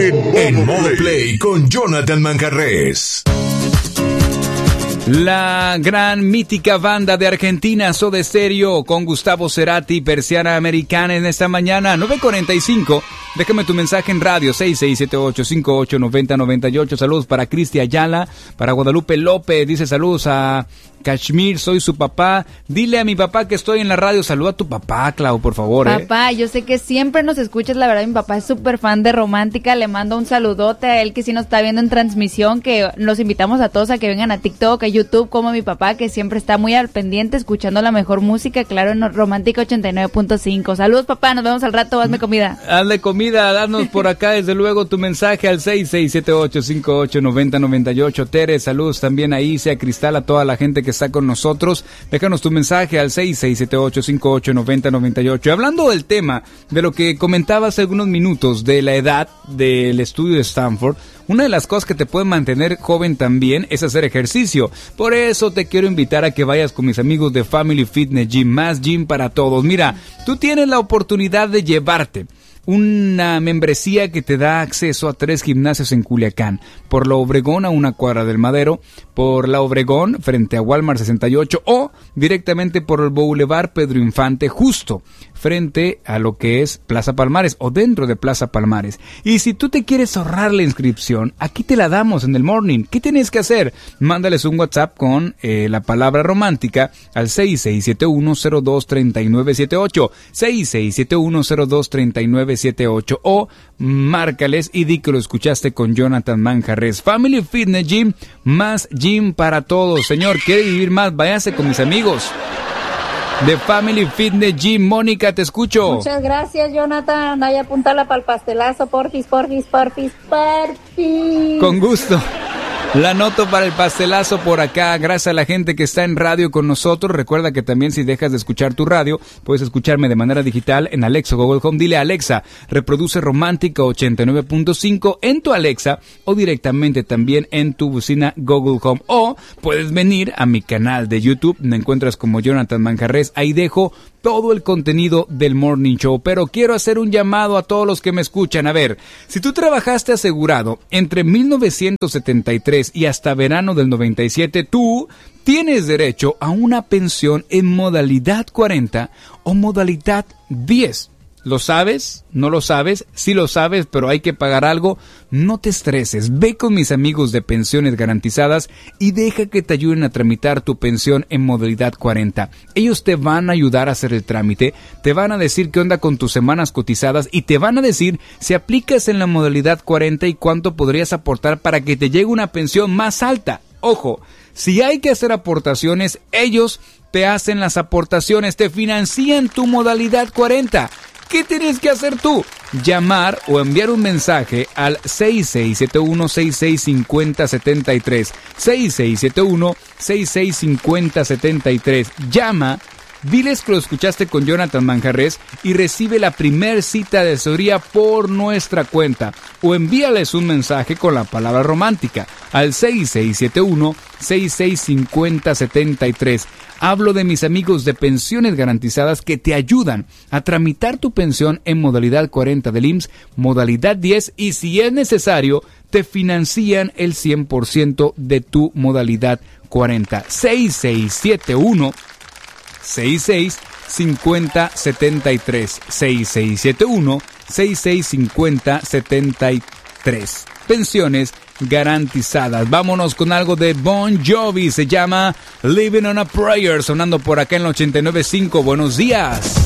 En modo play con Jonathan Manjarrés. La gran mítica banda de Argentina, Soda Stereo, con Gustavo Cerati, Persiana Americana en esta mañana, 9:45. Déjame tu mensaje en radio, 6678589098. Saludos para Cristi Ayala, para Guadalupe López, dice saludos a Kashmir, soy su papá. Dile a mi papá que estoy en la radio. Saluda a tu papá, Clau, por favor. Papá, yo sé que siempre nos escuchas, la verdad, mi papá es súper fan de Romántica. Le mando un saludote a él que sí nos está viendo en transmisión, que los invitamos a todos a que vengan a TikTok, a YouTube, como mi papá, que siempre está muy al pendiente, escuchando la mejor música, claro, en Romántica 89.5. Saludos, papá, nos vemos al rato, hazme comida. Hazle comida, danos por acá, desde luego, tu mensaje al 6678589098. Tere, saludos también ahí, sea Cristal, a toda la gente que está con nosotros. Déjanos tu mensaje al 6678589098. Hablando del tema de lo que comentaba hace algunos minutos de la edad del estudio de Stanford, una de las cosas que te puede mantener joven también es hacer ejercicio. Por eso te quiero invitar a que vayas con mis amigos de Family Fitness Gym, más gym para todos. Mira, tú tienes la oportunidad de llevarte una membresía que te da acceso a 3 gimnasios en Culiacán, por la Obregón a una cuadra del Madero, por la Obregón frente a Walmart 68 o directamente por el Boulevard Pedro Infante, justo frente a lo que es Plaza Palmares o dentro de Plaza Palmares. Y si tú te quieres ahorrar la inscripción, aquí te la damos en el morning. ¿Qué tienes que hacer? Mándales un WhatsApp con la palabra romántica al 6671023978, 6671023978 o márcales y di que lo escuchaste con Jonathan Manjarrés. Family Fitness Gym, más gym para todos. Señor, ¿quiere vivir más? Váyase con mis amigos de Family Fitness Gym. Mónica, te escucho. Muchas gracias, Jonathan. Ahí apuntala para el pastelazo, porfis. Con gusto. La anoto para el pastelazo por acá, gracias a la gente que está en radio con nosotros. Recuerda que también si dejas de escuchar tu radio, puedes escucharme de manera digital en Alexa o Google Home. Dile a Alexa, reproduce Romántica 89.5 en tu Alexa o directamente también en tu bocina Google Home. O puedes venir a mi canal de YouTube, me encuentras como Jonathan Manjarrés. Ahí dejo todo el contenido del Morning Show, pero quiero hacer un llamado a todos los que me escuchan. A ver, si tú trabajaste asegurado entre 1973 y hasta verano del 97, tú tienes derecho a una pensión en modalidad 40 o modalidad 10. ¿Lo sabes? ¿No lo sabes? Sí lo sabes, pero hay que pagar algo. No te estreses. Ve con mis amigos de Pensiones Garantizadas y deja que te ayuden a tramitar tu pensión en modalidad 40. Ellos te van a ayudar a hacer el trámite, te van a decir qué onda con tus semanas cotizadas y te van a decir si aplicas en la modalidad 40 y cuánto podrías aportar para que te llegue una pensión más alta. Ojo, si hay que hacer aportaciones, ellos te hacen las aportaciones, te financian tu modalidad 40. ¿Qué tienes que hacer tú? Llamar o enviar un mensaje al 6671-665073. 6671-665073. Llama, diles que lo escuchaste con Jonathan Manjarrés y recibe la primer cita de asesoría por nuestra cuenta. O envíales un mensaje con la palabra romántica al 6671-665073. Hablo de mis amigos de Pensiones Garantizadas que te ayudan a tramitar tu pensión en modalidad 40 del IMSS, modalidad 10 y si es necesario, te financian el 100% de tu modalidad 40. 6671 665073 6671 665073. Pensiones Garantizadas. Vámonos con algo de Bon Jovi, se llama Living on a Prayer, sonando por acá en el 89.5. Buenos días.